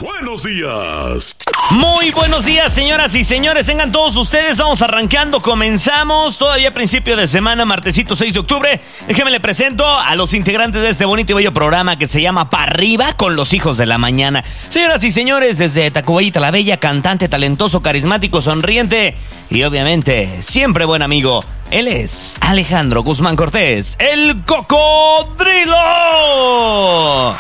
Buenos días. Muy buenos días, señoras y señores. Tengan todos ustedes. Vamos arrancando. Comenzamos. Todavía principio de semana, martesito 6 de octubre. Déjenme le presento a los integrantes de este bonito y bello programa que se llama Pa' Arriba con los Hijos de la Mañana. Señoras y señores, desde Tacubaya la Bella, cantante, talentoso, carismático, sonriente y obviamente siempre buen amigo. Él es Alejandro Guzmán Cortés, el Cocodrilo.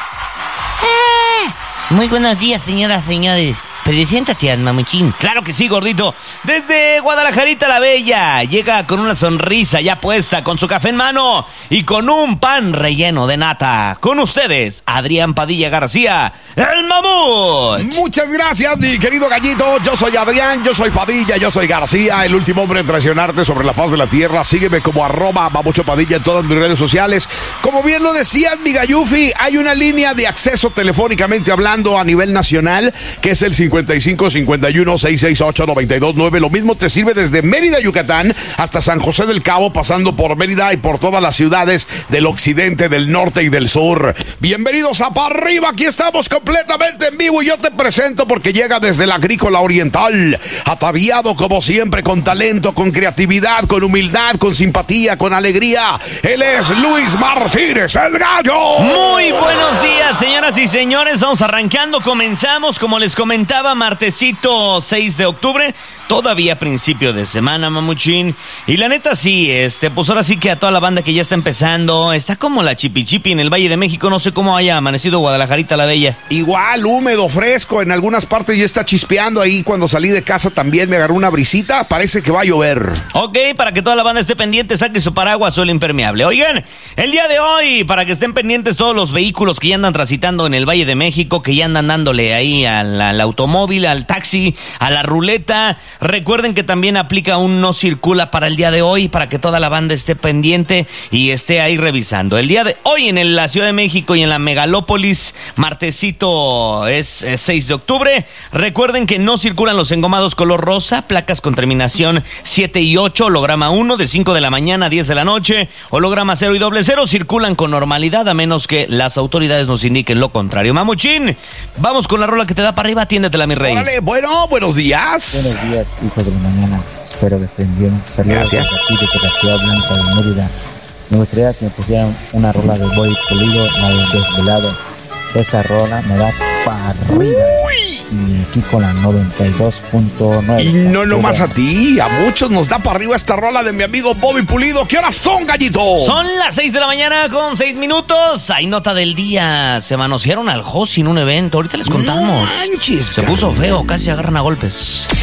Muy buenos días, señoras y señores. Preséntate, mamuchín. Claro que sí, gordito. Desde Guadalajarita la Bella, llega con una sonrisa ya puesta, con su café en mano y con un pan relleno de nata. Con ustedes, Adrián Padilla García, el mamut. Muchas gracias, mi querido gallito. Yo soy Adrián, yo soy Padilla, yo soy García, el último hombre en traicionarte sobre la faz de la tierra. Sígueme como @mamuchopadilla en todas mis redes sociales. Como bien lo decías, mi gallufi, hay una línea de acceso telefónicamente hablando a nivel nacional, que es el 55 51 668 929. Lo mismo te sirve desde Mérida, Yucatán, hasta San José del Cabo, pasando por Mérida y por todas las ciudades del occidente, del norte y del sur. Bienvenidos a Pa' Arriba. Aquí estamos completamente en vivo y yo te presento porque llega desde la Agrícola Oriental, ataviado como siempre con talento, con creatividad, con humildad, con simpatía, con alegría. Él es Luis Martínez, el gallo. Muy buenos días, señoras y señores. Vamos arrancando, comenzamos, como les comentaba, martesito 6 de octubre, todavía principio de semana, mamuchín. Y la neta sí, pues ahora sí que a toda la banda que ya está empezando, está como la chipi en el Valle de México. No sé cómo haya amanecido Guadalajarita la Bella. Igual, húmedo, fresco, en algunas partes ya está chispeando. Ahí cuando salí de casa también me agarró una brisita, parece que va a llover. Ok, para que toda la banda esté pendiente, saque su paraguas o el impermeable. Oigan, el día de hoy, para que estén pendientes todos los vehículos que ya andan transitando en el Valle de México, que ya andan dándole ahí al automóvil, al taxi, a la ruleta. Recuerden que también aplica un no circula para el día de hoy, para que toda la banda esté pendiente y esté ahí revisando. El día de hoy en la Ciudad de México y en la megalópolis, martesito es 6 de octubre. Recuerden que no circulan los engomados color rosa, placas con terminación 7 y 8, holograma 1 de 5 de la mañana a 10 de la noche, holograma 0 y 00 circulan con normalidad a menos que las autoridades nos indiquen lo contrario. Mamuchín, vamos con la rola que te da para arriba, atiéndetela, mi rey. Órale, bueno, buenos días. Buenos días, hijos de la mañana. Espero que estén bien. Saludos desde aquí de la Ciudad Blanca de Mérida. Me gustaría si me pusieran una rola de Bobby Pulido, la de Desvelado. Esa rola me da para arriba. Y aquí con la 92.9. Y no nomás a ti, a muchos nos da para arriba esta rola de mi amigo Bobby Pulido. ¿Qué horas son, gallito? Son las 6 de la mañana con 6 minutos. Hay nota del día. Se manosearon al Josi en un evento. Ahorita les contamos. No manches, se puso feo, casi se agarran a golpes.